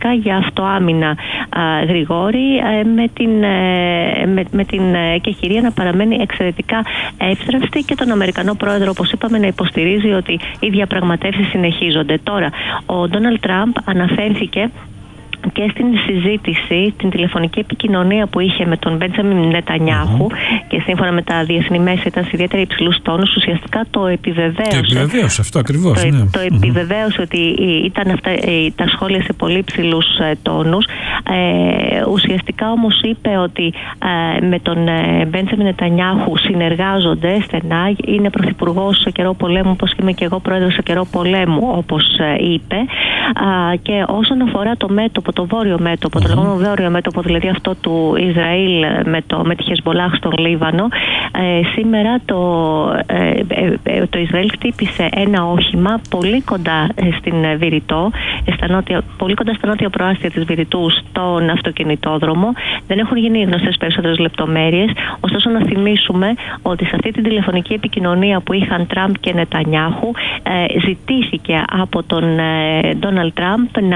ουσιαστικά για αυτοάμυνα γρηγόρη, με την εκεχηρία να παραμένει εξαιρετικά εύθραυστη και τον Αμερικανό πρόεδρο, όπως είπαμε, να υποστηρίζει ότι οι διαπραγματεύσεις συνεχίζονται. Τώρα, ο Ντόναλντ Τραμπ αναφέρθηκε και στην συζήτηση, την τηλεφωνική επικοινωνία που είχε με τον Μπέντζαμιν Νετανιάχου και σύμφωνα με τα διεθνή μέσα ήταν σε ιδιαίτερα υψηλούς τόνους, ουσιαστικά το επιβεβαίωσε. Το επιβεβαίωσε αυτό ακριβώς. Το επιβεβαίωσε ότι ήταν αυτά τα σχόλια σε πολύ υψηλούς τόνους. Ουσιαστικά όμως είπε ότι με τον Μπέντζαμιν Νετανιάχου συνεργάζονται στενά. Είναι πρωθυπουργός σε καιρό πολέμου, όπως είμαι και εγώ πρόεδρος σε καιρό πολέμου, όπως είπε. Και όσον αφορά το μέτωπο, το βόρειο μέτωπο, το λεγόμενο βόρειο μέτωπο, δηλαδή αυτό του Ισραήλ με τη Χεσμολάχ στον Λίβανο, σήμερα το Ισραήλ χτύπησε ένα όχημα πολύ κοντά στην Βηρητό, πολύ κοντά στα νότια προάστια της Βηρητού, στον αυτοκινητόδρομο. Δεν έχουν γίνει γνωστές περισσότερες λεπτομέρειες. Ωστόσο, να θυμίσουμε ότι σε αυτή την τηλεφωνική επικοινωνία που είχαν Τραμπ και Νετανιάχου, ζητήθηκε από τον Ντόναλντ Τραμπ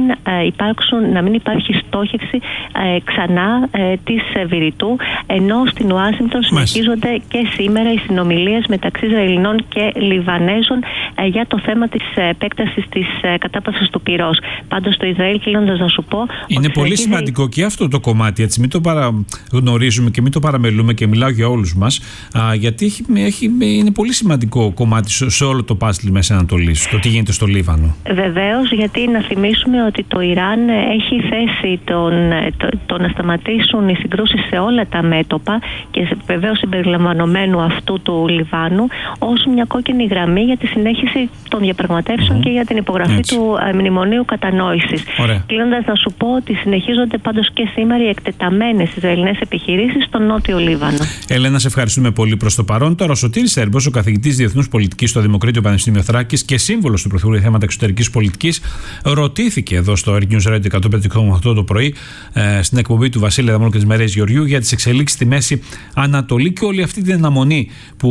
να μην υπάρχει στόχευση ξανά της Βηρητού, ενώ στην Ουάσιγκτον συνεχίζονται και σήμερα οι συνομιλίες μεταξύ Ισραηλινών και Λιβανέζων για το θέμα της επέκτασης της κατάπαυσης του πυρός. Πάντως το Ισραήλ, κλείνοντας να σου πω... Είναι πολύ σημαντικό και αυτό το κομμάτι, έτσι, μην το παραγνωρίζουμε και μην το παραμελούμε, και μιλάω για όλους μας, γιατί είναι πολύ σημαντικό κομμάτι σε όλο το παζλ Μέσης Ανατολής, το τι γίνεται στο Λίβανο. Βεβαίως, γιατί να θυμίσουμε ότι το Ιράν έχει θέσει το να σταματήσουν οι συγκρούσεις σε όλα τα μέτωπα και βεβαίως συμπεριλαμβανομένου αυτού του Λιβάνου ως μια κόκκινη γραμμή για τη συνέχιση των διαπραγματεύσεων και για την υπογραφή του Μνημονίου Κατανόησης. Κλείνοντας να σου πω ότι συνεχίζονται πάντως και σήμερα οι εκτεταμένες Ισραηλινές επιχειρήσεις στο νότιο Λίβανο. Έλενα, σε ευχαριστούμε πολύ προς το παρόν. Τώρα ο Σωτήρης Σέρμπος, ο καθηγητής Διεθνούς Πολιτικής στο Δημοκρίτιο Πανεπιστήμιο Θράκης και σύμβολος του Πρωθυπουργού για θέματα εξωτερικής πολιτικής, ρωτήθηκε εδώ στο News Radio 105,8 το πρωί στην εκπομπή του Βασίλη Αδαμόλου και της Μαρίας Γεωργιού για τις εξελίξεις στη Μέση Ανατολή και όλη αυτή την αναμονή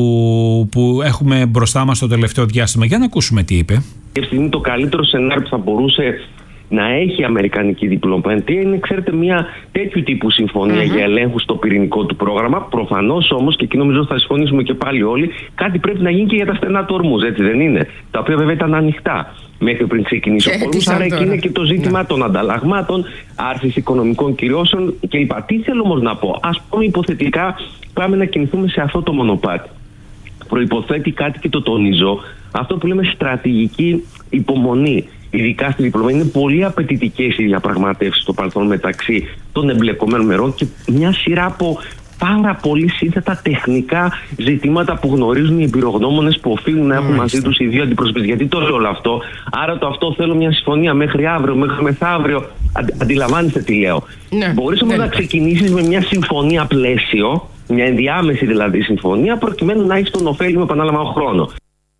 που έχουμε μπροστά μας το τελευταίο διάστημα. Για να ακούσουμε τι είπε. Είναι το καλύτερο σενάριο που θα μπορούσε να έχει η αμερικανική διπλωματία είναι, ξέρετε, μια τέτοιου τύπου συμφωνία για ελέγχου στο πυρηνικό του πρόγραμμα. Προφανώς όμως, και εκεί νομίζω θα συμφωνήσουμε και πάλι όλοι, κάτι πρέπει να γίνει και για τα στενά του Ορμούζ, έτσι δεν είναι? Τα οποία βέβαια ήταν ανοιχτά μέχρι πριν ξεκινήσει ο πόλεμος. Άρα εκεί είναι και το ζήτημα των ανταλλαγμάτων, άρσης οικονομικών κυρώσεων κλπ. Τι θέλω όμως να πω? Ας πούμε, υποθετικά πάμε να κινηθούμε σε αυτό το μονοπάτι. Προϋποθέτει κάτι, και το τονίζω, αυτό που λέμε στρατηγική υπομονή. Ειδικά στη διπλωματία είναι πολύ απαιτητικές οι διαπραγματεύσεις στο παρελθόν μεταξύ των εμπλεκομένων μερών και μια σειρά από πάρα πολύ σύνθετα τεχνικά ζητήματα που γνωρίζουν οι εμπειρογνώμονες που οφείλουν να έχουν μαζί τους οι δύο αντιπροσωπείς. Γιατί το λέω όλο αυτό? Άρα το αυτό θέλω μια συμφωνία μέχρι αύριο, μέχρι μεθαύριο. Αντιλαμβάνεστε τι λέω? Μπορείς όμως να ξεκινήσεις με μια συμφωνία πλαίσιο, μια ενδιάμεση δηλαδή συμφωνία, προκειμένου να έχεις τον ωφέλιμο επανάλαμβανο χρόνο.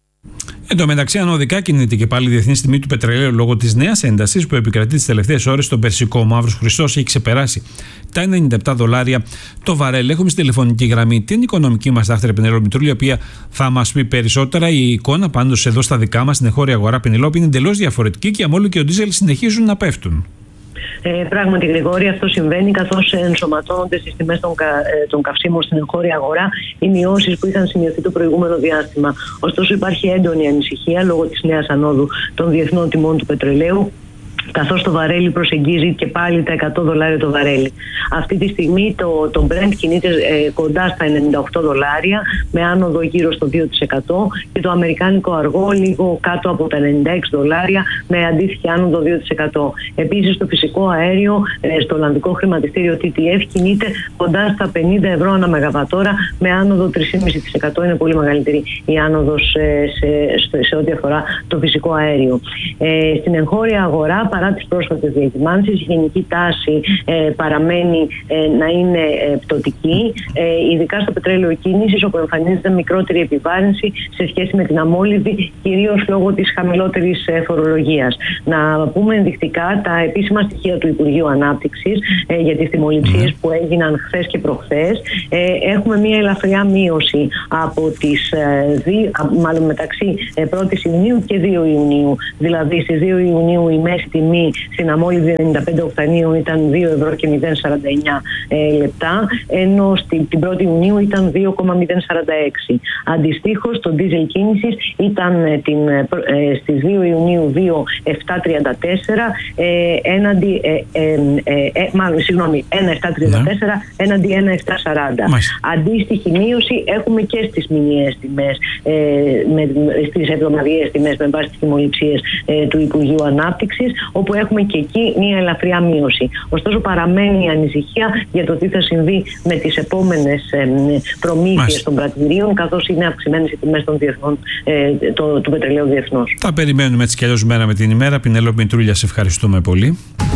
Εν τω μεταξύ, ανωδικά κινείται και πάλι η διεθνή τιμή του πετρελαίου λόγω της νέας έντασης που επικρατεί τις τελευταίες ώρες στον Περσικό. Ο Μαύρος Χριστός έχει ξεπεράσει τα $97 το βαρέλ. Έχουμε στην τηλεφωνική γραμμή την οικονομική μας δάκτωρα Πενελόπη Μητρούλη, η οποία θα μας πει περισσότερα. Η εικόνα πάντως εδώ στα δικά μας στην εγχώρια αγορά, Πενελόπη, είναι εντελώς διαφορετική και η αμόλυ και ο ντίζελ συνεχίζουν να πέφτουν. Πράγματι, Γρηγόρη, αυτό συμβαίνει καθώς ενσωματώνονται στις τιμές των καυσίμων στην εγχώρια αγορά οι μειώσεις που είχαν σημειωθεί το προηγούμενο διάστημα. Ωστόσο, υπάρχει έντονη ανησυχία λόγω της νέας ανόδου των διεθνών τιμών του πετρελαίου, καθώς το βαρέλι προσεγγίζει και πάλι τα $100 το βαρέλι. Αυτή τη στιγμή το Brent κινείται κοντά στα $98 με άνοδο γύρω στο 2% και το αμερικάνικο αργό λίγο κάτω από τα $96 με αντίστοιχη άνοδο 2%. Επίσης το φυσικό αέριο στο Ολλανδικό χρηματιστήριο TTF κινείται κοντά στα €50 ανά μεγαβατόρα με άνοδο 3,5%. Είναι πολύ μεγαλύτερη η άνοδος σε ό,τι αφορά το φυσικό αέριο. Στην εγχώρια αγορά, παρά τις πρόσφατες διακυμάνσεις, η γενική τάση παραμένει να είναι πτωτική, ειδικά στο πετρέλαιο κίνησης, όπου εμφανίζεται μικρότερη επιβάρυνση σε σχέση με την αμόλυβη, κυρίως λόγω της χαμηλότερης φορολογίας. Να πούμε ενδεικτικά τα επίσημα στοιχεία του Υπουργείου Ανάπτυξης για τις τιμοληψίες που έγιναν χθες και προχθές. Έχουμε μια ελαφριά μείωση από μάλλον μεταξύ 1η Ιουνίου και 2 Ιουνίου. Δηλαδή στις 2 Ιουνίου η μέση τιμή τιμή στην αμόλυβδη 95 οκτανίων ήταν 2 ευρώ και 0,49 λεπτά, ενώ την 1η Ιουνίου ήταν 2,046. Αντιστοίχως, το ντίζελ κίνησης ήταν στις 2 Ιουνίου 2,734 έναντι 1,734 έναντι 1,740. Αντίστοιχη μείωση έχουμε και στις μηνιαίες τιμές, στις εβδομαδιαίες τιμές με βάση τις τιμοληψίες του Υπουργείου Ανάπτυξης, όπου έχουμε και εκεί μια ελαφριά μείωση. Ωστόσο, παραμένει η ανησυχία για το τι θα συμβεί με τις επόμενες προμήθειες των πρατηρίων, καθώς είναι αυξημένες οι τιμές των του πετρελαίου διεθνώς. Θα περιμένουμε έτσι κι αλλιώς μέρα με την ημέρα. Πινελόπη Μητρούλια, σε ευχαριστούμε πολύ.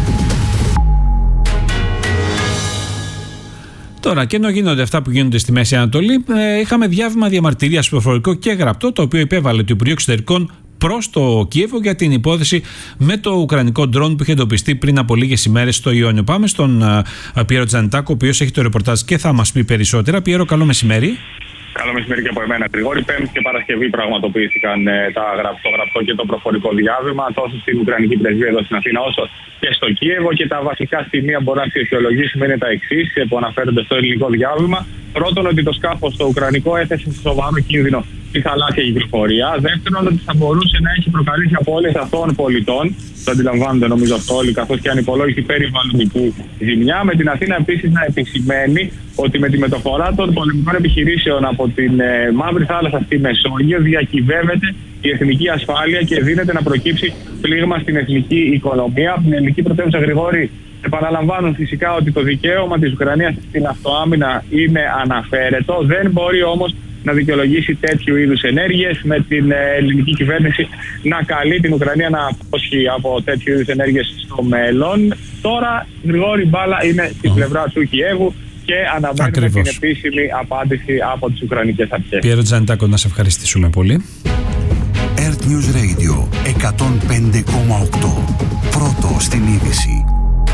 Τώρα, και ενώ γίνονται αυτά που γίνονται στη Μέση Ανατολή, είχαμε διάβημα διαμαρτυρίας προφορικό και γραπτό, το οποίο υπέβαλε το Υπουργείο Εξωτερικών προς το Κίεβο για την υπόθεση με το ουκρανικό ντρόν που είχε εντοπιστεί πριν από λίγες ημέρες στο Ιόνιο. Πάμε στον Πιέρο Τζανετάκο, ο οποίος έχει το ρεπορτάζ και θα μας πει περισσότερα. Πιέρο, καλό μεσημέρι. Καλό μεσημέρι και από εμένα, Γρηγόρη. Πέμπτη και Παρασκευή πραγματοποιήθηκαν το γραπτό και το προφορικό διάβημα τόσο στην Ουκρανική Πρεσβεία εδώ στην Αθήνα όσο και στο Κίεβο. Και τα βασικά σημεία που μπορούμε να αξιολογήσουμε είναι τα εξής που αναφέρονται στο ελληνικό διάβημα. Πρώτον, ότι το σκάφος το ουκρανικό έθεσε σε σοβαρό κίνδυνο τη θαλάσσια κυκλοφορία. Δεύτερον, ότι θα μπορούσε να έχει προκαλέσει απώλειες αθώων πολιτών. Το αντιλαμβάνονται νομίζω αυτό όλοι, καθώς και ανυπολόγιστη περιβαλλοντική ζημιά. Με την Αθήνα επίσης να επισημαίνει ότι με τη μεταφορά των πολεμικών επιχειρήσεων από την Μαύρη Θάλασσα στη Μεσόγειο διακυβεύεται η εθνική ασφάλεια και δίνεται να προκύψει πλήγμα στην εθνική οικονομία. Από την ελληνική πρωτεύουσα, Γρηγόρη, επαναλαμβάνουν φυσικά ότι το δικαίωμα της Ουκρανίας στην αυτοάμυνα είναι αναφέρετο. Δεν μπορεί όμως να δικαιολογήσει τέτοιου είδους ενέργειες, με την ελληνική κυβέρνηση να καλεί την Ουκρανία να απόσχει από τέτοιου είδους ενέργειες στο μέλλον. Τώρα, Γρηγόρη, μπάλα είναι στην πλευρά του Κιέβου και αναμένουμε την επίσημη απάντηση από τις Ουκρανικές αρχές. Πιέρο Τζανετάκο, να σε ευχαριστήσουμε πολύ. Earth News Radio 105,8. Πρώτο στην είδηση.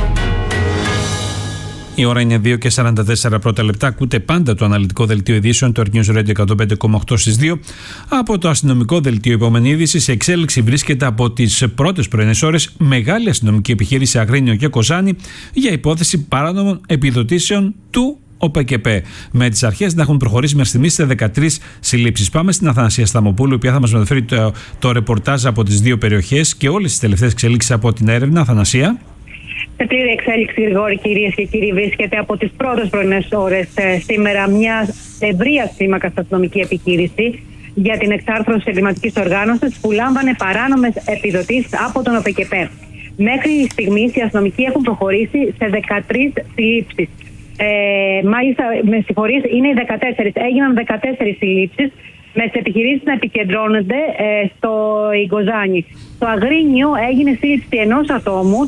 Η ώρα είναι 2 και 44 πρώτα λεπτά. Ακούτε πάντα το αναλυτικό δελτίο ειδήσεων, το Earth News Radio 105,8 στις 2. Από το αστυνομικό δελτίο, η επόμενη είδηση σε εξέλιξη βρίσκεται από τις πρώτες πρωινές ώρες μεγάλη αστυνομική επιχείρηση Αγρίνιο και Κοζάνη για υπόθεση παράνομων επιδοτήσεων του ΟΠΕΚΕΠΕ. Με τις αρχές να έχουν προχωρήσει μέχρι στιγμής σε 13 συλλήψεις. Πάμε στην Αθανασία Σταμοπούλου, η οποία θα μας μεταφέρει το ρεπορτάζ από τις δύο περιοχές και όλες τις τελευταίες εξελίξεις από την έρευνα. Αθανασία. Σε πλήρη εξέλιξη, Γρηγόρη, κυρίες και κύριοι, βρίσκεται από τις πρώτες πρωινές ώρες σήμερα μια ευρείας κλίμακας αστυνομική επιχείρηση για την εξάρθρωση της εγκληματικής οργάνωσης που λάμβανε παράνομες επιδοτήσεις από τον ΟΠΕΚΕΠΕ. Μέχρι στιγμής οι αστυνομικοί έχουν προχωρήσει σε 13 συλλήψεις. Μάλιστα, με συγχωρείς, είναι οι 14. Έγιναν 14 συλλήψεις, με τις επιχειρήσεις να επικεντρώνονται στο Κοζάνη. Στο Αγρίνιο έγινε σύλληψη ενός ατόμου,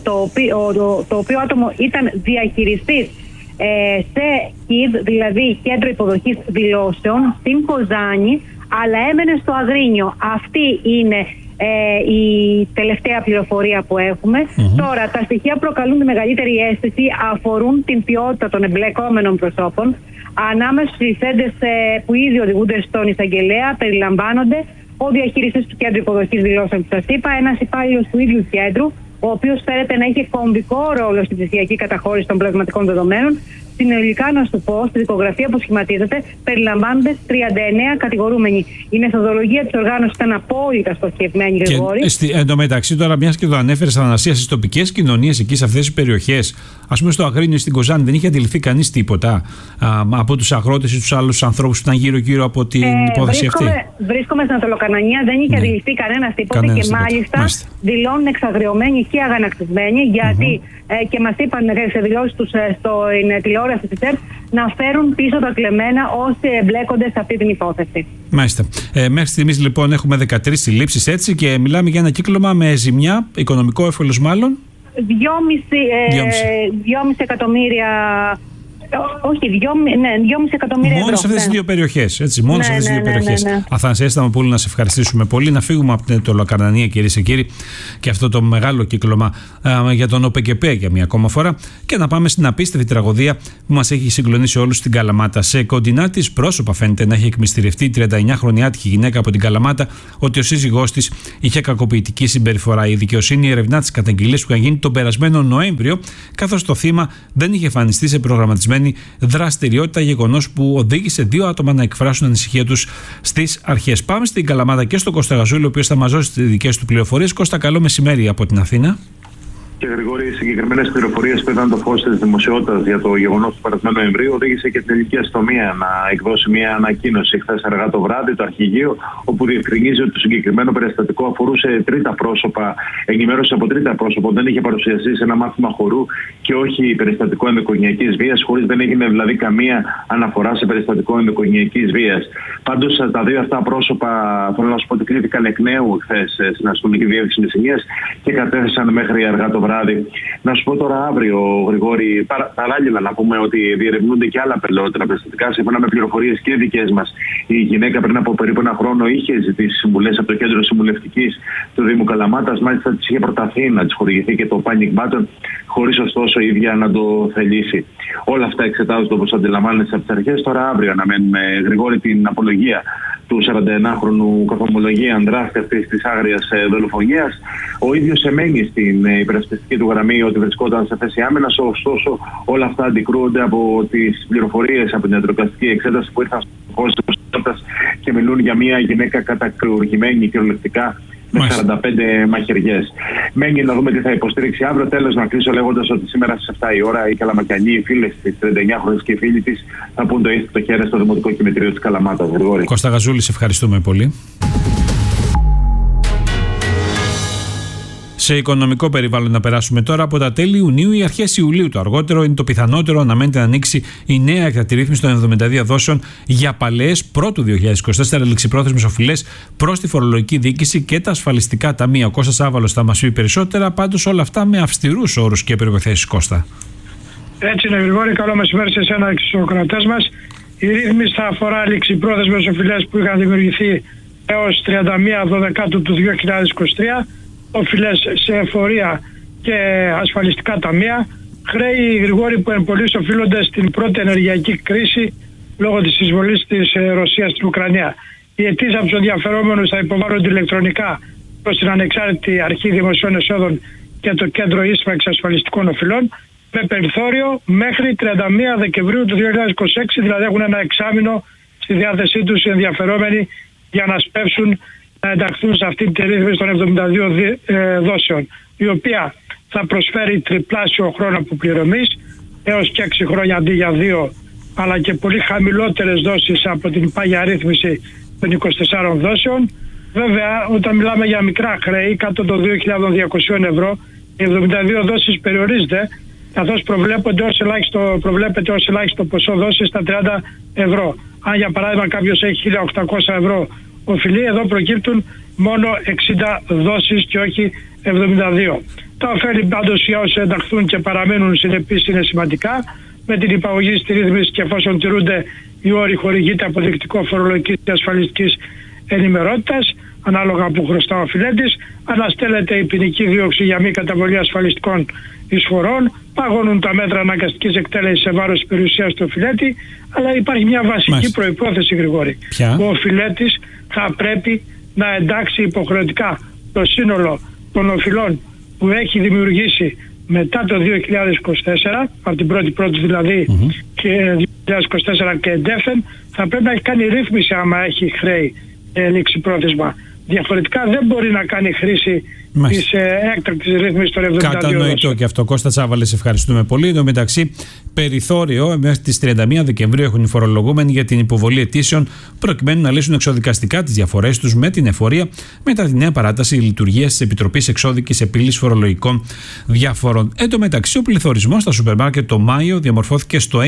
το οποίο άτομο ήταν διαχειριστής σε ΚΙΔ, δηλαδή Κέντρο Υποδοχής Δηλώσεων, στην Κοζάνη, αλλά έμενε στο Αγρίνιο. Αυτή είναι η τελευταία πληροφορία που έχουμε. Τώρα, τα στοιχεία που προκαλούν τη μεγαλύτερη αίσθηση αφορούν την ποιότητα των εμπλεκόμενων προσώπων. Ανάμεσα στους συλληφθέντες που ήδη οδηγούνται στον εισαγγελέα περιλαμβάνονται ο διαχειριστής του Κέντρου Υποδοχής Δηλώσεων που σας είπα, ένας υπάλληλος του ίδιου κέντρου, ο οποίος φέρεται να έχει κομβικό ρόλο στην ψηφιακή καταχώρηση των πνευματικών δεδομένων. Συνολικά, να σου πω, στη δικογραφία που σχηματίζεται περιλαμβάνονται 39 κατηγορούμενοι. Η μεθοδολογία της οργάνωσης ήταν απόλυτα στοχευμένη, Γρηγόρη. Εν τω μεταξύ, τώρα, μιας και το ανέφερες, Αθανασία, στις τοπικές κοινωνίες εκεί, σε αυτές τις περιοχές, ας πούμε στο Αγρίνιο, στην Κοζάνη, δεν είχε αντιληφθεί κανείς τίποτα από τους αγρότες ή τους άλλους ανθρώπους που ήταν γύρω-γύρω από την υπόθεση αυτή. Βρίσκομαι στην Ατολοκανανία, δεν είχε αντιληφθεί κανένας τίποτα και μάλιστα δηλώνουν εξαγριωμένοι και αγανακτισμένοι, γιατί και μας είπαν σε δηλώσεις τους στην τηλεόραση της ΕΡΤ να φέρουν πίσω τα κλεμμένα όσοι εμπλέκονται σε αυτή την υπόθεση. Μάλιστα. Μέχρι στιγμής λοιπόν έχουμε 13 συλλήψεις, έτσι, και μιλάμε για ένα κύκλωμα με ζημιά, οικονομικό όφελος μάλλον. 2,5 εκατομμύρια Όχι, 2,5 εκατομμύρια ευρώ. Μόνο σε αυτές τις δύο περιοχές. Μόνο σε αυτές τις δύο περιοχές. Αθανασία Σταμοπούλου, να σε ευχαριστήσουμε πολύ. Να φύγουμε από την Τολοκαρνανία, κυρίες και κύριοι, και αυτό το μεγάλο κύκλωμα για τον ΟΠΕΚΕΠΕ για μια ακόμα φορά, και να πάμε στην απίστευτη τραγωδία που μας έχει συγκλονίσει όλους στην Καλαμάτα. Σε κοντινά της πρόσωπα φαίνεται να έχει εκμυστηρευτεί η 39χρονη άτυχη γυναίκα από την Καλαμάτα ότι ο σύζυγός της είχε κακοποιητική συμπεριφορά. Η δικαιοσύνη ερευνά τις καταγγελίες που είχαν γίνει τον περασμένο Νοέμβριο, καθώς το θύμα δεν είχε εμφανιστεί σε προγραμματισμένη δραστηριότητα, γεγονός που οδήγησε 2 άτομα να εκφράσουν ανησυχία τους στις αρχές. Πάμε στην Καλαμάτα και στον Κώστα Γαζούλη, ο οποίος θα μας δώσει τις δικές του πληροφορίες. Κώστα, καλό μεσημέρι από την Αθήνα. Και Γρηγόρη, οι συγκεκριμένες πληροφορίες που είδαν το φως της δημοσιότητας για το γεγονός του περασμένου Νοεμβρίου οδήγησε και την ελληνική αστυνομία να εκδώσει μια ανακοίνωση χθες αργά το βράδυ, το αρχηγείο, όπου διευκρινίζει ότι το συγκεκριμένο περιστατικό αφορούσε τρίτα πρόσωπα, ενημέρωση από τρίτα πρόσωπα, δεν είχε παρουσιαστεί σε ένα μάθημα χορού και όχι περιστατικό ενδοοικογενειακής βίας, χωρίς δεν έγινε δηλαδή καμία αναφορά σε περιστατικό ενδοοικογενειακής βίας. Πάντως τα δύο αυτά πρόσωπα, θέλω να σου πω ότι κλήθηκαν εκ νέου χθες στην αστυνομική διεύθυνση Μεσσηνίας και κατέθεσαν μέχρι αργά το βράδυ. Να σου πω τώρα αύριο, Γρηγόρη, παράλληλα να πούμε ότι διερευνούνται και άλλα πελότερα περιστατικά. Σύμφωνα με πληροφορίες και δικές μας, η γυναίκα πριν από περίπου ένα χρόνο είχε ζητήσει συμβουλές από το κέντρο συμβουλευτικής του Δήμου Καλαμάτας. Μάλιστα της είχε προταθεί να της χορηγηθεί και το panic button, χωρίς ωστόσο η ίδια να το θελήσει. Όλα αυτά εξετάζονται, όπως αντιλαμβάνεσαι, από τις αρχές. Τώρα αύριο αναμένουμε, Γρηγόρη, την απολογία του 41χρονου καθομολογία ανδράστη αυτής της άγριας δολοφονίας. Ο ίδιος εμένει στην υπερασπιστική του γραμμή ότι βρισκόταν σε θέση άμυνας, ωστόσο όλα αυτά αντικρούονται από τις πληροφορίες από την ιατροδικαστική εξέταση που ήρθαν στο χώρο της προσωπικότητας και μιλούν για μια γυναίκα κατακρουργημένη κυριολεκτικά με 45 μαχαιριές. Μένει να δούμε τι θα υποστήριξει αύριο. Τέλος, να κλείσω λέγοντας ότι σήμερα στις 7 η ώρα οι Καλαμακιανοί, οι φίλες της 39χρονης και οι φίλοι της θα πούν το ίστο χέρι στο Δημοτικό Κημητήριο της Καλαμάτας. Γρηγόρη. Κώστα Γαζούλη, σε ευχαριστούμε πολύ. Σε οικονομικό περιβάλλον να περάσουμε τώρα. Από τα τέλη Ιουνίου ή αρχές Ιουλίου το αργότερο είναι το πιθανότερο, αναμένεται να ανοίξει η νέα εκτατηρύθμιση των 72 δόσεων για παλαιές πρώτου 2024 ληξιπρόθεσμες οφειλές προς τη φορολογική διοίκηση και τα ασφαλιστικά ταμεία. Ο Κώστας Άβαλος θα μας πει περισσότερα, πάντως όλα αυτά με αυστηρούς όρους και προϋποθέσεις. Κώστα. Έτσι είναι, Γρηγόρη, καλό μεσημέρι σε εσένα και στους ακροατές μας. Η ρύθμιση θα αφορά ληξιπρόθεσμες οφειλές που είχαν δημιουργηθεί έως 31/12 του 2023. Οφειλές σε εφορία και ασφαλιστικά ταμεία, χρέη, Γρηγόρη, που εμπολείς οφείλονται στην πρώτη ενεργειακή κρίση λόγω της εισβολής της Ρωσίας στην Ουκρανία. Οι αιτήσεις από τους ενδιαφερόμενους θα υποβάλλονται ηλεκτρονικά προς την Ανεξάρτητη Αρχή Δημοσίων Εσόδων και το Κέντρο Ίσφαξ Ασφαλιστικών Οφειλών, με περιθώριο μέχρι 31 Δεκεμβρίου του 2026, δηλαδή έχουν ένα εξάμηνο στη διάθεσή τους οι ενδιαφερόμενοι για να σπεύσουν να ενταχθούν σε αυτή τη ρύθμιση των 72 δόσεων, η οποία θα προσφέρει τριπλάσιο χρόνο αποπληρωμής, έως και 6 χρόνια αντί για 2, αλλά και πολύ χαμηλότερες δόσεις από την πάγια ρύθμιση των 24 δόσεων. Βέβαια, όταν μιλάμε για μικρά χρέη, κάτω των 2.200 ευρώ, οι 72 δόσεις περιορίζεται, καθώς προβλέπεται ως ελάχιστο ποσό δόσεις στα 30 ευρώ. Αν για παράδειγμα κάποιος έχει 1.800 ευρώ οφειλή, εδώ προκύπτουν μόνο 60 δόσεις και όχι 72. Τα ωφέλη πάντως για όσοι ενταχθούν και παραμένουν συνεπείς είναι σημαντικά. Με την υπαγωγή στη ρύθμιση και εφόσον τηρούνται οι όροι, χορηγείται αποδεικτικό φορολογικής και ασφαλιστικής ενημερότητας ανάλογα που χρωστά ο οφειλέτης, αναστέλλεται η ποινική δίωξη για μη καταβολή ασφαλιστικών εισφορών, παγώνουν τα μέτρα αναγκαστικής εκτέλεσης σε βάρος της περιουσίας του οφειλέτη, αλλά υπάρχει μια βασική προϋπόθεση, Γρηγόρη. Ο οφειλέτης θα πρέπει να εντάξει υποχρεωτικά το σύνολο των οφειλών που έχει δημιουργήσει μετά το 2024, από την 1η δηλαδή και 2024 και εντεύθεν, θα πρέπει να έχει κάνει ρύθμιση άμα έχει χρέη ληξιπρόθεσμα. Διαφορετικά δεν μπορεί να κάνει χρήση της έκτακτης ρύθμισης των 72. Κατανοητό και αυτό. Κώστα Τσάβαλε, σε ευχαριστούμε πολύ. Εν τω μεταξύ, περιθώριο μέχρι τις 31 Δεκεμβρίου έχουν οι φορολογούμενοι για την υποβολή αιτήσεων προκειμένου να λύσουν εξοδικαστικά τις διαφορές τους με την εφορία μετά τη νέα παράταση λειτουργίας της Επιτροπής Εξώδικης Επίλυσης Φορολογικών Διαφορών. Εν τω μεταξύ, ο πληθωρισμός στα σούπερ μάρκετ το Μάιο διαμορφώθηκε στο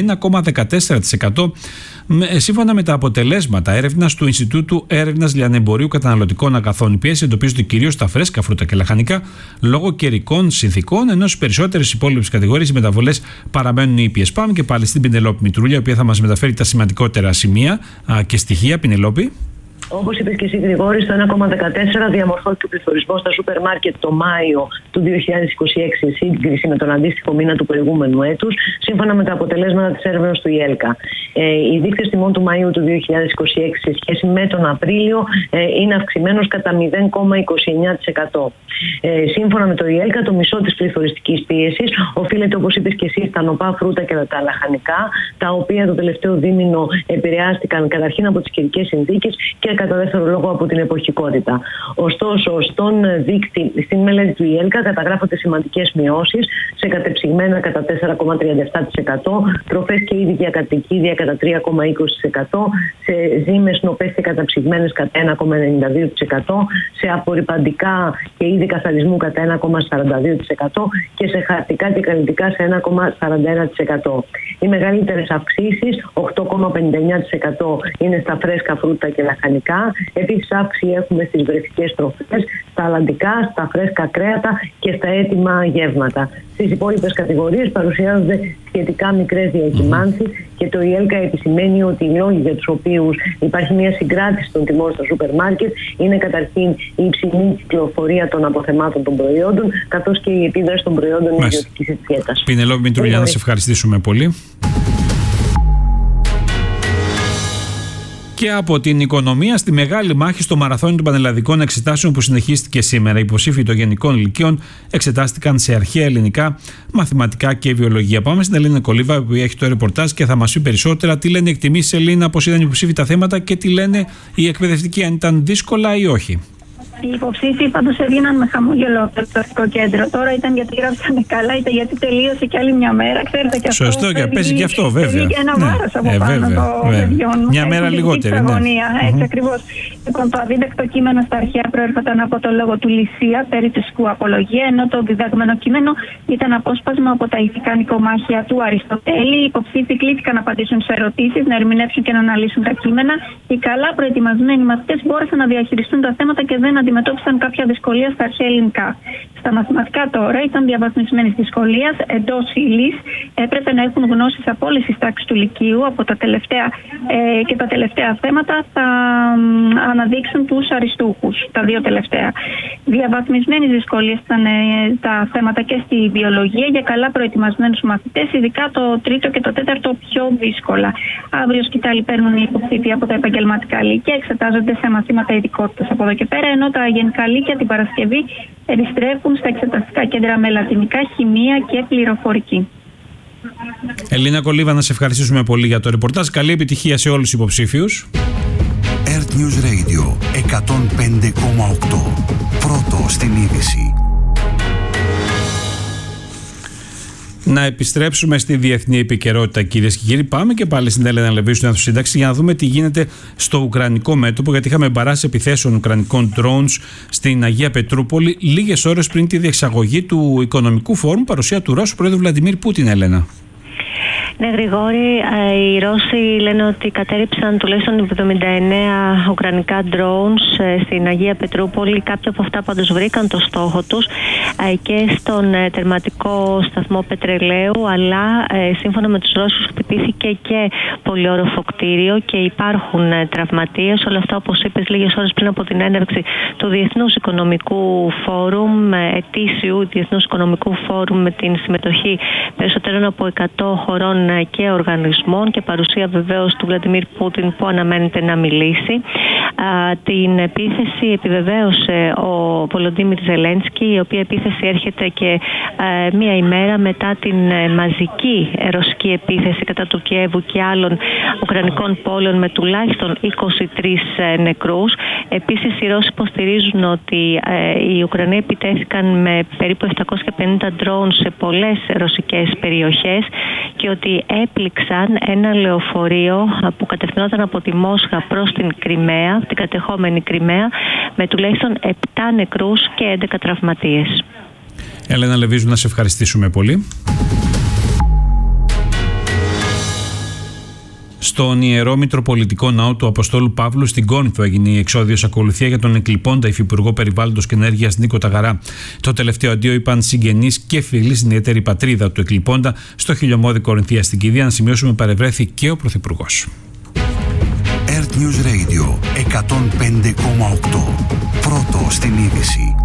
1,14%. Σύμφωνα με τα αποτελέσματα έρευνας του Ινστιτούτου Έρευνας Λιανεμπορίου Καταναλωτικών Αγαθών, οι πιέσεις εντοπίζονται κυρίως στα φρέσκα φρούτα και λαχανικά λόγω καιρικών συνθηκών, ενώ στις περισσότερες υπόλοιπες κατηγορίες οι μεταβολές παραμένουν ήπιες. Πάμε και πάλι στην Πινελόπη Μητρούλια, η οποία θα μας μεταφέρει τα σημαντικότερα σημεία και στοιχεία. Πινελόπη. Όπως είπες και εσύ, Γρηγόρη, στο 1,14 διαμορφώθηκε ο πληθωρισμός στα σούπερ μάρκετ το Μάιο του 2026 σε σύγκριση με τον αντίστοιχο μήνα του προηγούμενου έτους, σύμφωνα με τα αποτελέσματα της έρευνας του ΙΕΛΚΑ. Οι δείκτες τιμών του Μαΐου του 2026 σε σχέση με τον Απρίλιο είναι αυξημένος κατά 0,29%. Σύμφωνα με το ΙΕΛΚΑ, το μισό της πληθωριστικής πίεσης οφείλεται, όπως είπες και εσύ, στα νοπά φρούτα και τα λαχανικά, τα οποία το τελευταίο δίμηνο επηρεάστηκαν καταρχήν από τις καιρικές συνθήκες και κατά δεύτερο λόγο από την εποχικότητα. Ωστόσο, στον δείκτη, στην μελέτη του ΙΕΛΚΑ καταγράφονται σημαντικές μειώσεις σε κατεψυγμένα κατά 4,37%, τροφές και είδη για κατοικίδια κατά 3,20%, σε ζύμες, νοπές και καταψυγμένες κατά 1,92%, σε απορρυπαντικά και είδη καθαρισμού κατά 1,42% και σε χαρτικά και καλλιτικά σε 1,41%. Οι μεγαλύτερες αυξήσεις, 8,59% είναι στα φρέσκα φρούτα και λαχανικά. Επίσης, αύξηση έχουμε στις βρεφικές τροφές, στα αλλαντικά, στα φρέσκα κρέατα και στα έτοιμα γεύματα. Στις υπόλοιπες κατηγορίες παρουσιάζονται σχετικά μικρές διακυμάνσεις και το ΙΕΛΚΑ επισημαίνει ότι οι λόγοι για τους οποίους υπάρχει μια συγκράτηση των τιμών στα σούπερ μάρκετ είναι καταρχήν η υψηλή κυκλοφορία των αποθεμάτων των προϊόντων, καθώς και η επίδραση των προϊόντων ιδιωτικής ετικέτας. Πινελόπη Μητρούλια, να σε ευχαριστήσουμε πολύ. Και από την οικονομία στη μεγάλη μάχη στο μαραθώνιο των πανελλαδικών εξετάσεων που συνεχίστηκε σήμερα. Οι υποψήφοι των γενικών ηλικίων εξετάστηκαν σε αρχαία ελληνικά, μαθηματικά και βιολογία. Πάμε στην Ελίνα Κολίβα, που έχει το ρεπορτάζ και θα μας πει περισσότερα τι λένε οι εκτιμήσεις, Ελίνα, πώς ήταν οι υποψήφοι τα θέματα και τι λένε οι εκπαιδευτικοί, αν ήταν δύσκολα ή όχι. Οι υποψήφοι πάντως έβγαιναν με χαμόγελο από το εκπαιδευτικό κέντρο. Τώρα ήταν γιατί γράψανε καλά, ήταν γιατί τελείωσε κι άλλη μια μέρα. Ξέρετε και αυτό. Σωστό, και παίζει και αυτό, βέβαια. Και ένα βάρος από πάνω των παιδιών. Μια μέρα λιγότερη. Έτσι ακριβώς. Λοιπόν, το αδίδακτο κείμενο στα αρχαία προέρχονταν από το λόγο του Λυσία περί της απολογία, ενώ το διδαγμένο κείμενο ήταν απόσπασμα από τα ηθικά νοικομάχια του Αριστοτέλη. Οι υποψήφοι κλήθηκαν να απαντήσουν σε ερωτήσεις, να ερμηνεύσουν και να αναλύσουν τα κείμενα. Οι καλά προετοιμασμένοι μαθητές μπόρεσαν να διαχειριστούν τα θέματα και δεν αντιμετώπισαν κάποια δυσκολία στα αρχαία ελληνικά. Στα μαθηματικά τώρα ήταν διαβαθμισμένης δυσκολίας, εντός ύλης. Έπρεπε να έχουν γνώσεις από όλες τις τάξεις του Λυκείου, από τα τελευταία και τα τελευταία θέματα θα αναδείξουν τους αριστούχους, τα δύο τελευταία. Διαβαθμισμένης δυσκολίας ήταν τα θέματα και στη βιολογία για καλά προετοιμασμένους μαθητές, ειδικά το τρίτο και το τέταρτο πιο δύσκολα. Αύριο σκητάλοι παίρνουν οι υποψήφοι από τα επαγγελματικά λύκεια, εξετάζονται σε μαθήματα ειδικότητας από εδώ και πέρα, ενώ τα γενικά λύκεια την Παρασκευή επιστρέφουν στα εξεταστικά κέντρα με λατινικά, χημεία και πληροφορική. Ελίνα Κολίβα, να σε ευχαριστήσουμε πολύ για το ρεπορτάζ. Καλή επιτυχία σε όλους τους υποψήφιους. Earth News Radio 105,8. Πρώτο στην είδηση. Να επιστρέψουμε στη διεθνή επικαιρότητα, κυρίες και κύριοι. Πάμε και πάλι στην Έλενα Λεβίου, στην Αθωσύνταξη, για να δούμε τι γίνεται στο ουκρανικό μέτωπο, γιατί είχαμε μπαράσει επιθέσεων ουκρανικών drones στην Αγία Πετρούπολη λίγες ώρες πριν τη διεξαγωγή του Οικονομικού Φόρουμ, παρουσία του Ρώσου Πρόεδρου Βλαντιμίρ Πούτιν, Έλενα. Ναι, Γρηγόρη, οι Ρώσοι λένε ότι κατέριψαν τουλάχιστον 79 ουκρανικά drones στην Αγία Πετρούπολη. Κάποια από αυτά πάντως βρήκαν το στόχο τους και στον τερματικό σταθμό πετρελαίου, αλλά σύμφωνα με τους Ρώσους χτυπήθηκε και πολυόροφο κτίριο και υπάρχουν τραυματίες. Όλα αυτά, όπως είπες, λίγες ώρες πριν από την έναρξη του Διεθνούς Οικονομικού Φόρουμ, ετήσιου Διεθνούς Οικονομικού Φόρουμ, με την συμμετοχή περισσότερων από 100 χωρών και οργανισμών και παρουσία βεβαίως του Βλαντιμίρ Πούτιν, που αναμένεται να μιλήσει. Την επίθεση επιβεβαίωσε ο Βολοντίμιρ Ζελένσκι, η οποία επίθεση έρχεται και μία ημέρα μετά την μαζική ρωσική επίθεση κατά του Κιέβου και άλλων ουκρανικών πόλεων με τουλάχιστον 23 νεκρούς. Επίσης, οι Ρώσοι υποστηρίζουν ότι οι Ουκρανοί επιτέθηκαν με περίπου 750 drones σε πολλές ρωσικές περιοχές και ότι έπληξαν ένα λεωφορείο που κατευθυνόταν από τη Μόσχα προς την Κριμαία, την κατεχόμενη Κριμαία, με τουλάχιστον 7 νεκρούς και 11 τραυματίες. Έλενα Λεβίζου, να σε ευχαριστήσουμε πολύ. Στον Ιερό Μητροπολιτικό Ναό του Αποστόλου Παύλου στην Κόνηθο έγινε η εξώδιος ακολουθία για τον εκλειπώντα Υφυπουργό Περιβάλλοντος και Ενέργειας Νίκο Ταγαρά. Το τελευταίο αντίο είπαν συγγενείς και φίλοι στην ιδιαίτερη πατρίδα του εκλειπώντα στο χιλιομόδι Κορινθία στην Κηδεία. Να σημειώσουμε παρευρέθη και ο Πρωθυπουργός. Earth News Radio 105,8. Πρώτο στην είδηση.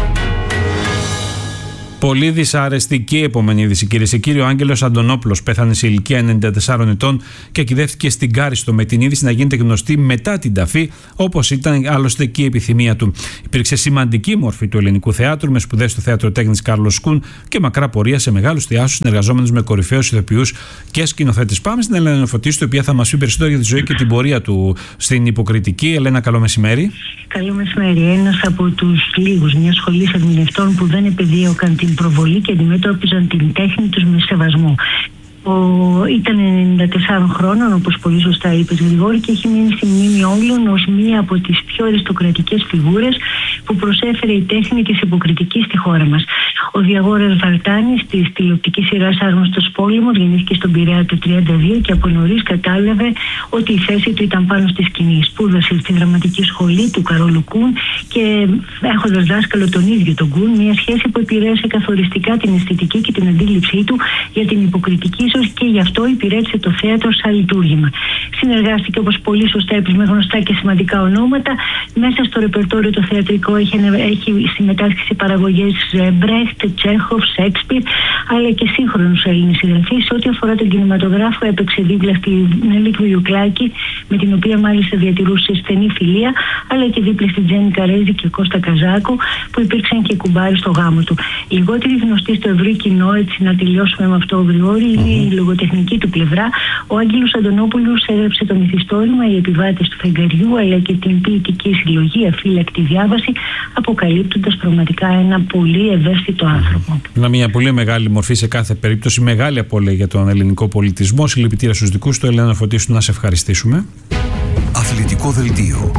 Πολύ δυσάρεστη και η επόμενη είδηση, κυρίες και κύριοι. Ο Άγγελος Αντωνόπουλος πέθανε σε ηλικία 94 ετών και ακηδεύτηκε στην Κάριστο, με την είδηση να γίνεται γνωστή μετά την ταφή, όπως ήταν άλλωστε και η επιθυμία του. Υπήρξε σημαντική μορφή του ελληνικού θεάτρου, με σπουδές στο Θέατρο Τέχνης Κάρλος Σκούν και μακρά πορεία σε μεγάλους θεάтрους, συνεργαζόμενος με κορυφαίους ηθοποιούς και σκηνοθέτες. Πάμε στην Ελένα Φωτίστου, η οποία θα μας πει περισσότερο για τη ζωή και την πορεία του στην Υποκριτική. Ελένα, καλό μεσημέρι. Καλό μεσημέρι. Ένας από τους λίγους μιας σχολής ερμηνευτών που δεν επεδίωκαν την προβολή και αντιμετώπιζαν την τέχνη τους με σεβασμό. Ήταν 94 χρόνων, όπως πολύ σωστά είπες, Γρηγόρη, και έχει μείνει στη μνήμη όλων ως μία από τις πιο αριστοκρατικές φιγούρες που προσέφερε η τέχνη της Υποκριτικής στη χώρα μας. Ο Διαγόρας Βαρτάνης της τηλεοπτικής σειράς Άγνωστος Πόλεμος γεννήθηκε στον Πειραιά το 1932 και από νωρίς κατάλαβε ότι η θέση του ήταν πάνω στη σκηνή. Σπούδασε στη δραματική σχολή του Καρόλου Κούν και έχοντας δάσκαλο τον ίδιο τον Κούν, μια σχέση που επηρέασε καθοριστικά την αισθητική και την αντίληψή του για την υποκριτική, και γι' αυτό υπηρέτησε το θέατρο σαν λειτουργήμα. Συνεργάστηκε, όπως πολύ σωστά είπες, με γνωστά και σημαντικά ονόματα. Μέσα στο ρεπερτόριο το θεατρικό έχει συμμετάσχει σε παραγωγές Μπρέχτ, Τσέχοφ, Σέξπιρ, αλλά και σύγχρονους Έλληνες συγγραφείς. Σε ό,τι αφορά τον κινηματογράφο, έπαιξε δίπλα στη Νέλη Κρουιουκλάκη, με την οποία μάλιστα διατηρούσε στενή φιλία, αλλά και δίπλα στη Τζέννη Καρέζη και Κώστα Καζάκο, που υπήρξαν και κουμπάρι στο γάμο του. Λιγότερη γνωστή στο ευρύ κοινό, έτσι να τελειώσουμε με αυτό, Γρηγόρη, είναι η λογοτεχνική του πλευρά. Ο Άγγελος Αντωνόπουλος έγραψε το μυθιστόρημα «Οι επιβάτες του φεγγαριού», αλλά και την ποιητική συλλογή «Αφύλακτη διάβαση», αποκαλύπτοντας πραγματικά ένα πολύ ευαίσθητο άνθρωπο. Είναι μια πολύ μεγάλη μορφή σε κάθε περίπτωση, μεγάλη απώλεια για τον ελληνικό πολιτισμό. Συλληπιτήρια στους δικούς του. Ελένα Φωτίστου, να σε ευχαριστήσουμε. Αθλητικό δελτίο.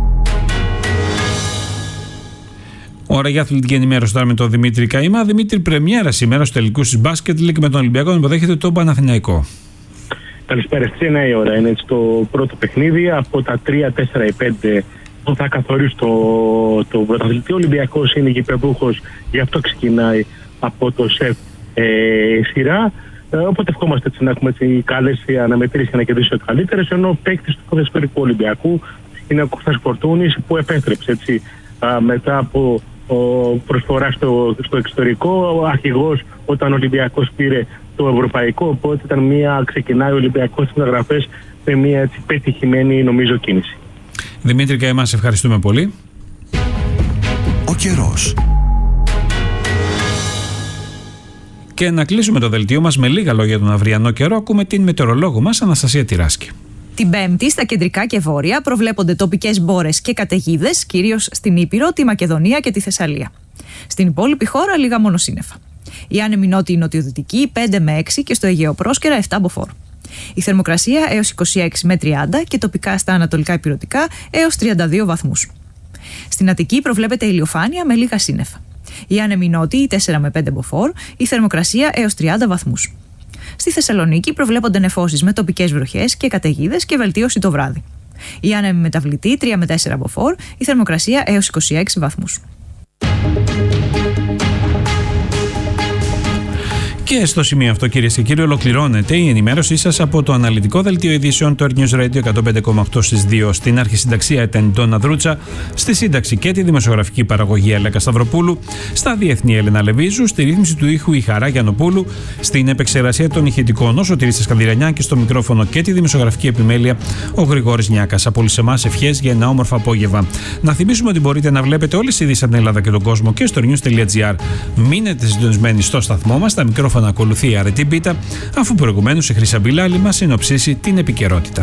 Ώρα για αθλητική ενημέρωση τώρα με τον Δημήτρη Καΐμα. Δημήτρη, πρεμιέρα σήμερα στους τελικούς της Μπάσκετ League με τον Ολυμπιακό να υποδέχεται τον Παναθηναϊκό. Καλησπέρα, στις 9 η ώρα είναι το πρώτο παιχνίδι. Από τα 3, 4 ή 5 που θα καθορίσει το πρωταθλητή. Ο Ολυμπιακός είναι γηπεδούχος, γι' αυτό ξεκινάει από το ΣΕΦ σειρά. Οπότε ευχόμαστε να έχουμε καλές αναμετρήσεις και να κερδίσει ο καλύτερος. Ενώ ο παίκτης του ποδοσφαιρικού Ολυμπιακού είναι ο Κώστας Φορτούνης, που επέστρεψε μετά από προσφορά στο εξωτερικό, αρχηγός όταν ο Ολυμπιακός πήρε το ευρωπαϊκό, οπότε ξεκινάει ο Ολυμπιακός στις μεταγραφές με μια πετυχημένη, νομίζω, κίνηση. Δημήτρη Καΐμα, σε ευχαριστούμε πολύ. Ο καιρός. Και να κλείσουμε το δελτίο μας με λίγα λόγια για τον αυριανό καιρό. Ακούμε την μετεωρολόγο μας Αναστασία Τυράσκη. Την Πέμπτη, στα κεντρικά και βόρεια, προβλέπονται τοπικές μπόρες και καταιγίδες, κυρίως στην Ήπειρο, τη Μακεδονία και τη Θεσσαλία. Στην υπόλοιπη χώρα, λίγα μονοσύννεφα. Η άνεμη νότιο-νοτιοδυτική 5 με 6 και στο Αιγαίο Πρόσκαιρα 7 μποφόρ. Η θερμοκρασία έως 26 με 30 και τοπικά στα ανατολικά ηπειρωτικά έως 32 βαθμούς. Στην Αττική προβλέπεται ηλιοφάνεια με λίγα σύννεφα. Η άνεμη νότιη 4 με 5 μποφόρ, η θερμοκρασία έως 30 βαθμούς. Στη Θεσσαλονίκη προβλέπονται νεφώσεις με τοπικές βροχές και καταιγίδες και βελτίωση το βράδυ. Η άνεμη μεταβλητή 3 με 4 μποφόρ, η θερμοκρασία έως 26 βαθμούς. Και στο σημείο αυτό, κυρίες και κύριοι, ολοκληρώνεται η ενημέρωσή σας από το αναλυτικό δελτίο ειδήσεων του Earth News Radio 105,8 στις 2. Στην αρχισυνταξία ήταν η Ντόνα Δρούτσα, στη σύνταξη και τη δημοσιογραφική παραγωγή Έλεκα Σταυροπούλου, στα διεθνή Έλενα Λεβίζου, στη ρύθμιση του ήχου η Χαρά Γιαννοπούλου, στην επεξεργασία των ηχητικών ο Σωτήρης Σκανδυρανιά και στο μικρόφωνο και τη δημοσιογραφική επιμέλεια ο Γρηγόρης Νιάκας. Από όλους εμάς ευχές για ένα όμορφο απόγευμα. Να θυμίσουμε ότι μπορείτε να βλέπετε όλες τις ειδήσεις από την Ελλάδα και τον κόσμο και στο news.gr. Μείνετε συντονισμένοι στο σταθμό μας. Τα μικρόφωνα ακολουθεί η Αρετή Μπίτα, αφού προηγουμένως η Χρύσα Μπιλάλη μας συνοψίσει την επικαιρότητα.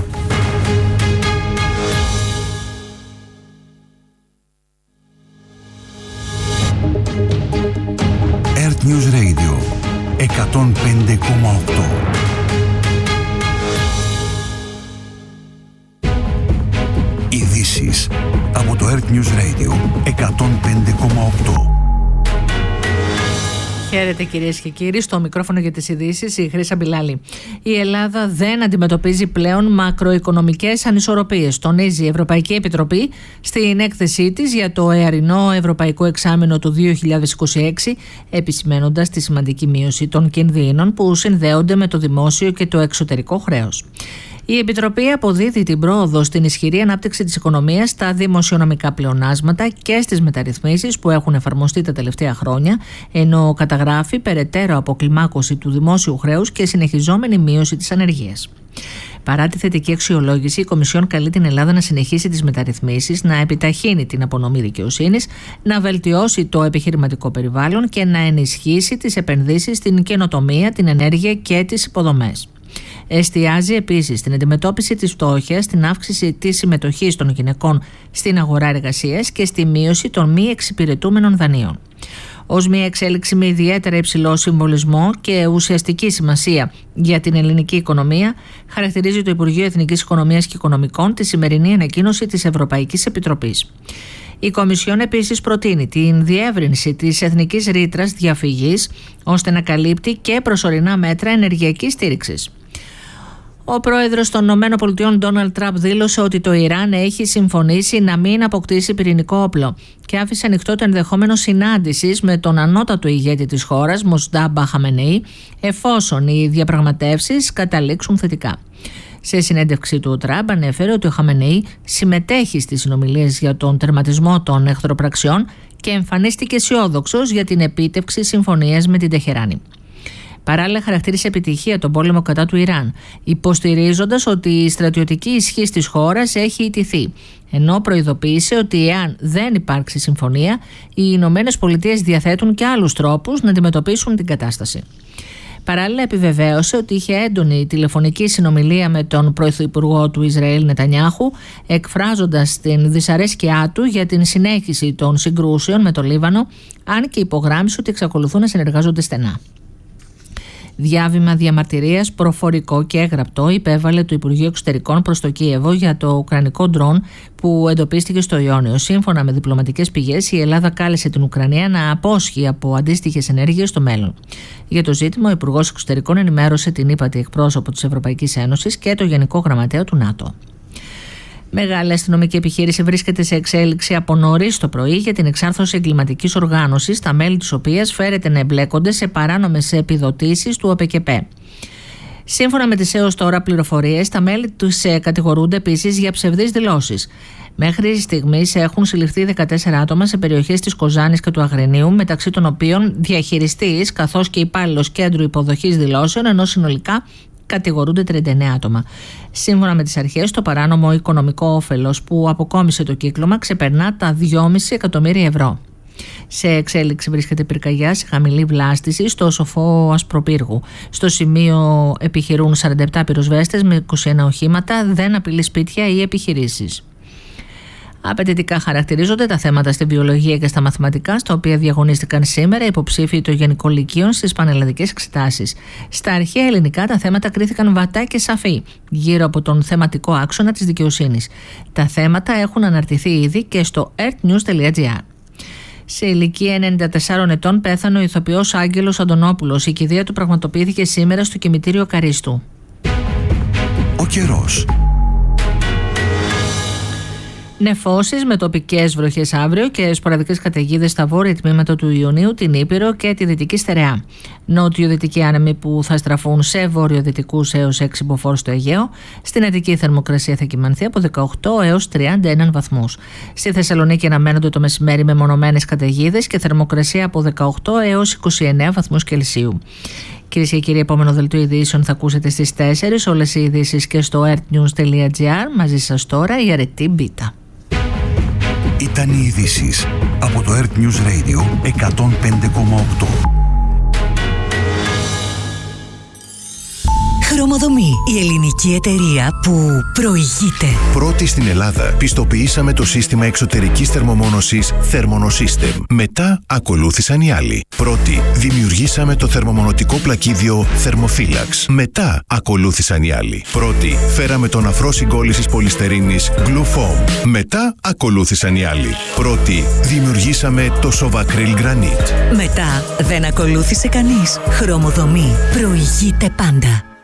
Earth News Radio 105,8. Ειδήσεις από το Earth News Radio 105,8. Χαίρετε κυρίες και κύριοι, στο μικρόφωνο για τις ειδήσεις η Χρύσα Μπιλάλη. Η Ελλάδα δεν αντιμετωπίζει πλέον μακροοικονομικές ανισορροπίες, τονίζει η Ευρωπαϊκή Επιτροπή στην έκθεσή της για το εαρινό Ευρωπαϊκό Εξάμηνο του 2026, επισημαίνοντας τη σημαντική μείωση των κινδύνων που συνδέονται με το δημόσιο και το εξωτερικό χρέος. Η Επιτροπή αποδίδει την πρόοδο στην ισχυρή ανάπτυξη της οικονομίας, στα δημοσιονομικά πλεονάσματα και στις μεταρρυθμίσεις που έχουν εφαρμοστεί τα τελευταία χρόνια, ενώ καταγράφει περαιτέρω αποκλιμάκωση του δημόσιου χρέους και συνεχιζόμενη μείωση της ανεργίας. Παρά τη θετική αξιολόγηση, η Κομισιόν καλεί την Ελλάδα να συνεχίσει τις μεταρρυθμίσεις, να επιταχύνει την απονομή δικαιοσύνης, να βελτιώσει το επιχειρηματικό περιβάλλον και να ενισχύσει τις επενδύσεις στην καινοτομία, την ενέργεια και τις υποδομές. Εστιάζει επίσης στην αντιμετώπιση της φτώχειας, στην αύξηση της συμμετοχής των γυναικών στην αγορά εργασίας και στη μείωση των μη εξυπηρετούμενων δανείων. Ως μια εξέλιξη με ιδιαίτερα υψηλό συμβολισμό και ουσιαστική σημασία για την ελληνική οικονομία, χαρακτηρίζει το Υπουργείο Εθνικής Οικονομίας και Οικονομικών τη σημερινή ανακοίνωση της Ευρωπαϊκής Επιτροπής. Η Κομισιόν επίσης προτείνει την διεύρυνση της εθνικής ρήτρας διαφυγής, ώστε να καλύπτει και προσωρινά μέτρα ενεργειακής στήριξης. Ο πρόεδρος των ΗΠΑ Ντόναλντ Τραμπ δήλωσε ότι το Ιράν έχει συμφωνήσει να μην αποκτήσει πυρηνικό όπλο και άφησε ανοιχτό το ενδεχόμενο συνάντησης με τον ανώτατο ηγέτη της χώρας, Μοστάμπα Χαμενεή, εφόσον οι διαπραγματεύσεις καταλήξουν θετικά. Σε συνέντευξη του, ο Τραμπ ανέφερε ότι ο Χαμενεή συμμετέχει στις συνομιλίες για τον τερματισμό των εχθροπραξιών και εμφανίστηκε αισιόδοξος για την επίτευξη συμφωνίας με την Τεχεράνη. Παράλληλα, χαρακτήρισε επιτυχία τον πόλεμο κατά του Ιράν, υποστηρίζοντας ότι η στρατιωτική ισχύς της χώρας έχει ιτηθεί, ενώ προειδοποίησε ότι εάν δεν υπάρξει συμφωνία, οι Ηνωμένες Πολιτείες διαθέτουν και άλλους τρόπους να αντιμετωπίσουν την κατάσταση. Παράλληλα, επιβεβαίωσε ότι είχε έντονη τηλεφωνική συνομιλία με τον πρωθυπουργό του Ισραήλ Νετανιάχου, εκφράζοντας την δυσαρέσκειά του για την συνέχιση των συγκρούσεων με το Λίβανο, αν και υπογράμμισε ότι εξακολουθούν να συνεργάζονται στενά. Διάβημα διαμαρτυρίας, προφορικό και έγραπτο, υπέβαλε το Υπουργείο Εξωτερικών προς το Κίεβο για το ουκρανικό ντρόν που εντοπίστηκε στο Ιόνιο. Σύμφωνα με διπλωματικές πηγές, η Ελλάδα κάλεσε την Ουκρανία να απόσχει από αντίστοιχες ενέργειες στο μέλλον. Για το ζήτημα, ο Υπουργός Εξωτερικών ενημέρωσε την ύπατη εκπρόσωπο της Ευρωπαϊκής Ένωσης και το Γενικό Γραμματέα του ΝΑΤΟ. Μεγάλη αστυνομική επιχείρηση βρίσκεται σε εξέλιξη από νωρίς το πρωί για την εξάρθρωση εγκληματικής οργάνωσης, τα μέλη της οποίας φέρεται να εμπλέκονται σε παράνομες επιδοτήσεις του ΟΠΕΚΕΠΕ. Σύμφωνα με τις έως τώρα πληροφορίες, τα μέλη τους κατηγορούνται επίσης για ψευδείς δηλώσεις. Μέχρι στιγμής έχουν συλληφθεί 14 άτομα σε περιοχές της Κοζάνης και του Αγρινίου, μεταξύ των οποίων διαχειριστής καθώς και υπάλληλος κέντρου υποδοχής δηλώσεων, ενώ συνολικά κατηγορούνται 39 άτομα. Σύμφωνα με τις αρχές, το παράνομο οικονομικό όφελος που αποκόμισε το κύκλωμα ξεπερνά τα 2,5 εκατομμύρια ευρώ. Σε εξέλιξη βρίσκεται πυρκαγιά σε χαμηλή βλάστηση στο Σοφό Ασπροπύργου. Στο σημείο επιχειρούν 47 πυροσβέστες με 21 οχήματα, δεν απειλεί σπίτια ή επιχειρήσεις. Απαιτητικά χαρακτηρίζονται τα θέματα στη βιολογία και στα μαθηματικά, στα οποία διαγωνίστηκαν σήμερα υποψήφοι των Γενικών Λυκείων στις πανελλαδικές εξετάσεις. Στα αρχαία ελληνικά τα θέματα κρίθηκαν βατά και σαφή, γύρω από τον θεματικό άξονα της δικαιοσύνης. Τα θέματα έχουν αναρτηθεί ήδη και στο earthnews.gr. Σε ηλικία 94 ετών πέθανε ο ηθοποιός Άγγελος Αντωνόπουλος. Η κηδεία του πραγματοποιήθηκε σήμερα στο κημητήριο Καρίστου. Ο καιρός. Νεφώσεις με τοπικές βροχές αύριο και σποραδικές καταιγίδες στα βόρεια τμήματα του Ιωνίου, την Ήπειρο και τη Δυτική Στερεά. Νότιο-δυτικοί άνεμοι που θα στραφούν σε βόρειο-δυτικούς έως 6 μποφόρ στο Αιγαίο. Στην Αττική θερμοκρασία θα κυμανθεί από 18 έως 31 βαθμούς. Στη Θεσσαλονίκη αναμένονται το μεσημέρι με μονομένες καταιγίδες και θερμοκρασία από 18 έως 29 βαθμούς Κελσίου. Κυρίες και κύριοι, επόμενο δελτίο ειδήσεων θα ακούσετε στις 4. Όλες οι ειδήσεις και στο earthnews.gr. Μαζί σας τώρα η Αρετή Μπίτα. Ήταν οι ειδήσεις από το Earth News Radio 105,8. Χρωμοδομή. Η ελληνική εταιρεία που προηγείται. Πρώτη στην Ελλάδα πιστοποιήσαμε το σύστημα εξωτερικής θερμομόνωσης Thermonosystem. Μετά ακολούθησαν οι άλλοι. Πρώτη δημιουργήσαμε το θερμομονωτικό πλακίδιο Thermophilax. Μετά ακολούθησαν οι άλλοι. Πρώτη φέραμε τον αφρό συγκόλλησης πολυστερίνης Glufoam. Μετά ακολούθησαν οι άλλοι. Πρώτη δημιουργήσαμε το Sovacryl Granite. Μετά δεν ακολούθησε κανείς. Χρωμοδομή. Προηγείται πάντα.